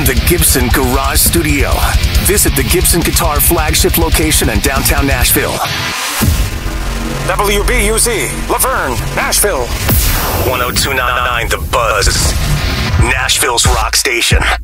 from the Gibson Garage Studio. Visit the Gibson Guitar flagship location in downtown Nashville. WBUZ, Laverne, Nashville. 102.9 The Buzz, Nashville's rock station.